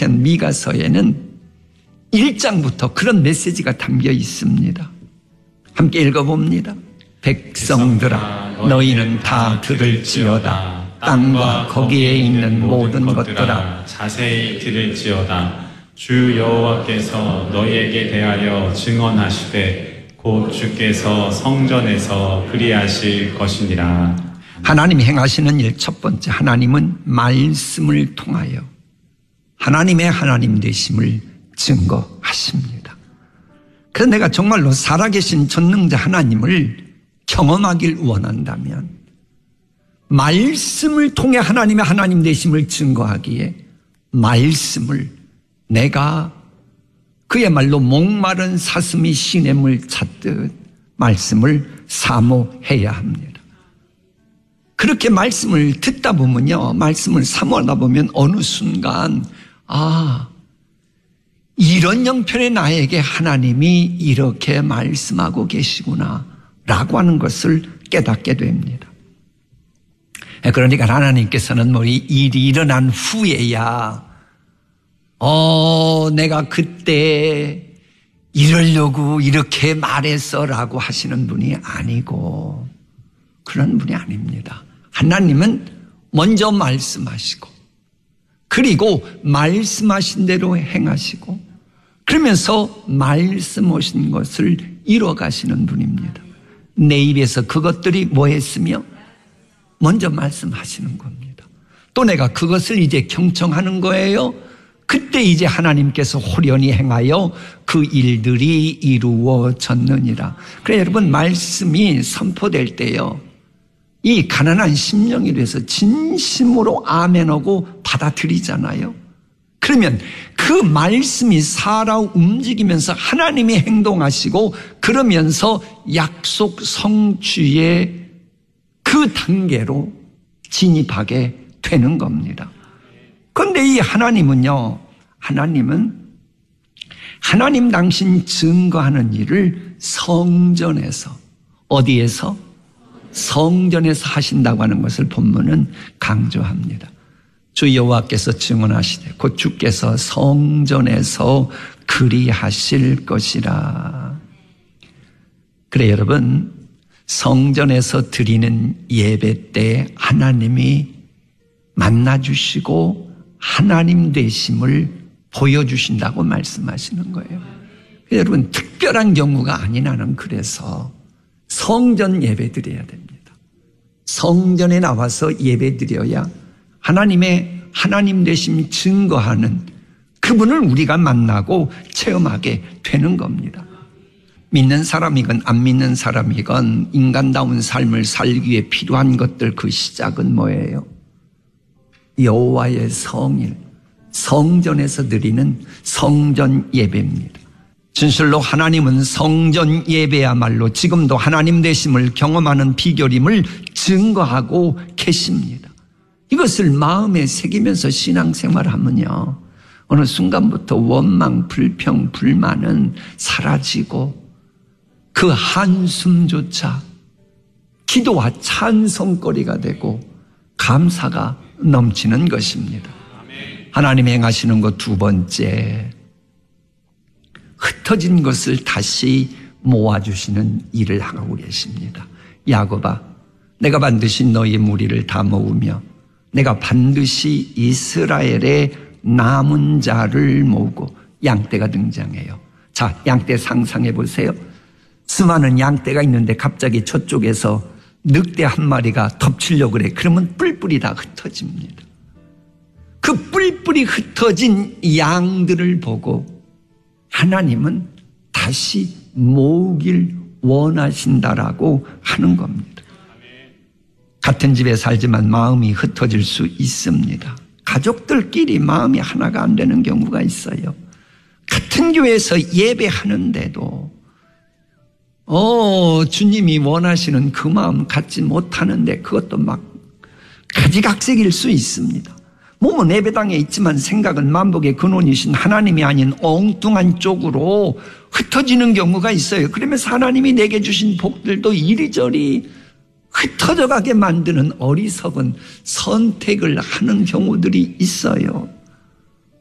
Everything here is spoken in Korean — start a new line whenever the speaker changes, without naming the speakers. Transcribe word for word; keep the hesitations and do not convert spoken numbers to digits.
기록한 미가서에는 일 장부터 그런 메시지가 담겨 있습니다. 함께 읽어봅니다. 백성들아, 너희는 다 들을지어다. 땅과 거기에 있는 모든 것들아,
자세히 들을지어다. 주 여호와께서 너희에게 대하여 증언하시되 곧 주께서 성전에서 그리하실 것이니라.
하나님이 행하시는 일 첫 번째, 하나님은 말씀을 통하여 하나님의 하나님 되심을 증거하십니다. 그래서 내가 정말로 살아계신 전능자 하나님을 경험하길 원한다면 말씀을 통해 하나님의 하나님 되심을 증거하기에 말씀을 내가 그야말로 목마른 사슴이 시냇물 찾듯 말씀을 사모해야 합니다. 그렇게 말씀을 듣다 보면요, 말씀을 사모하다 보면 어느 순간 아, 이런 형편의 나에게 하나님이 이렇게 말씀하고 계시구나 라고 하는 것을 깨닫게 됩니다. 그러니까 하나님께서는 뭐 일이 일어난 후에야 어 내가 그때 이러려고 이렇게 말했어 라고 하시는 분이 아니고 그런 분이 아닙니다. 하나님은 먼저 말씀하시고 그리고 말씀하신 대로 행하시고 그러면서 말씀하신 것을 이뤄가시는 분입니다. 내 입에서 그것들이 뭐 했으며 먼저 말씀하시는 겁니다. 또 내가 그것을 이제 경청하는 거예요. 그때 이제 하나님께서 호련히 행하여 그 일들이 이루어졌느니라. 그래 여러분, 말씀이 선포될 때요, 이 가난한 심령이 돼서 진심으로 아멘하고 받아들이잖아요. 그러면 그 말씀이 살아 움직이면서 하나님이 행동하시고 그러면서 약속 성취의 그 단계로 진입하게 되는 겁니다. 그런데 이 하나님은요, 하나님은 하나님 당신 증거하는 일을 성전에서, 어디에서? 성전에서 하신다고 하는 것을 본문은 강조합니다. 주 여호와께서 증언하시되 곧 주께서 성전에서 그리하실 것이라. 그래 여러분, 성전에서 드리는 예배 때 하나님이 만나주시고 하나님 되심을 보여주신다고 말씀하시는 거예요. 여러분, 특별한 경우가 아닌 한은 그래서 성전 예배 드려야 됩니다. 성전에 나와서 예배 드려야 하나님의 하나님 되심 증거하는 그분을 우리가 만나고 체험하게 되는 겁니다. 믿는 사람이건 안 믿는 사람이건 인간다운 삶을 살기 위해 필요한 것들, 그 시작은 뭐예요? 여호와의 성일, 성전에서 드리는 성전 예배입니다. 진실로 하나님은 성전 예배야말로 지금도 하나님 되심을 경험하는 비결임을 증거하고 계십니다. 이것을 마음에 새기면서 신앙생활하면요, 어느 순간부터 원망, 불평, 불만은 사라지고 그 한숨조차 기도와 찬송거리가 되고 감사가 넘치는 것입니다. 하나님 행하시는 것 두 번째, 흩어진 것을 다시 모아주시는 일을 하고 계십니다. 야곱아, 내가 반드시 너의 무리를 다 모으며 내가 반드시 이스라엘의 남은 자를 모으고. 양떼가 등장해요. 자, 양떼 상상해 보세요. 수많은 양떼가 있는데 갑자기 저쪽에서 늑대 한 마리가 덮치려고 그래. 그러면 뿔뿔이 다 흩어집니다. 그 뿔뿔이 흩어진 양들을 보고 하나님은 다시 모으길 원하신다라고 하는 겁니다. 같은 집에 살지만 마음이 흩어질 수 있습니다. 가족들끼리 마음이 하나가 안 되는 경우가 있어요. 같은 교회에서 예배하는데도 어 주님이 원하시는 그 마음 갖지 못하는데 그것도 막 가지각색일 수 있습니다. 몸은 예배당에 있지만 생각은 만복의 근원이신 하나님이 아닌 엉뚱한 쪽으로 흩어지는 경우가 있어요. 그러면서 하나님이 내게 주신 복들도 이리저리 흩어져 가게 만드는 어리석은 선택을 하는 경우들이 있어요.